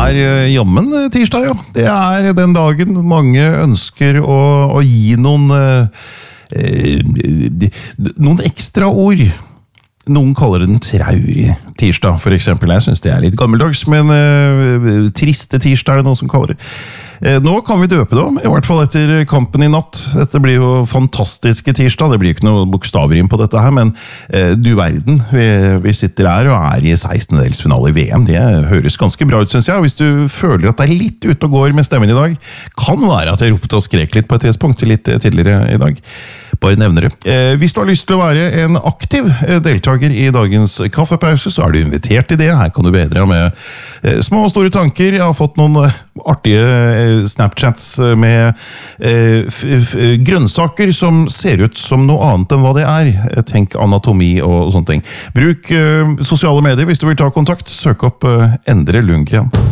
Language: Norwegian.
jammen tirsdag, ja. Det den dagen mange ønsker å gi noen ekstra ord. Noen kaller den traurig tirsdag, for eksempel. Jeg synes det litt gammeldags, men triste tirsdag noen som kaller det. Nå kan vi døpe det om, i hvert fall etter kampen i natt. Dette blir jo fantastiske tirsdag, det blir ikke noe bokstavrim på dette her, men du verden, vi sitter her og i 16-delsfinale i VM. Det høres ganske bra ut, synes jeg. Hvis du føler at det litt ute og går med stemmen i dag, kan være at jeg ropte og skrek litt på et tidspunkt litt tidligere i dag. Bare nevner det. Hvis du har lyst til å være en aktiv deltaker i dagens kaffepause, så du invitert til det. Her kan du bedre med små og store tanker. Jeg har fått noen artige Snapchats med grønnsaker som ser ut som noe annet enn hva det Tenk anatomi og sånne ting. Bruk sosiale medier hvis du vil ta kontakt. Søk opp Endre Lundgren.